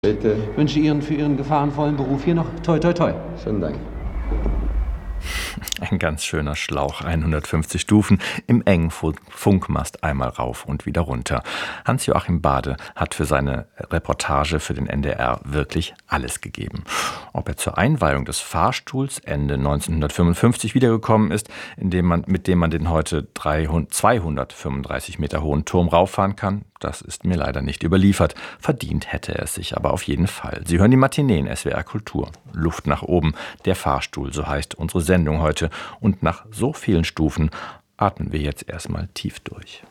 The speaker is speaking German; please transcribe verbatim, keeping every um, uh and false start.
Bitte. Ich wünsche Ihnen für Ihren gefahrenvollen Beruf hier noch toi toi toi. Schönen Dank. Ein ganz schöner Schlauch, hundertfünfzig Stufen, im engen Funkmast einmal rauf und wieder runter. Hans-Joachim Bade hat für seine Reportage für den N D R wirklich alles gegeben. Ob er zur Einweihung des Fahrstuhls Ende neunzehnhundertfünfundfünfzig wiedergekommen ist, in dem man, mit dem man den heute zweihundertfünfunddreißig Meter hohen Turm rauffahren kann, das ist mir leider nicht überliefert. Verdient hätte er es sich aber auf jeden Fall. Sie hören die Matinee in S W R Kultur. Luft nach oben, der Fahrstuhl, so heißt unsere Sendung heute. Und nach so vielen Stufen atmen wir jetzt erstmal tief durch.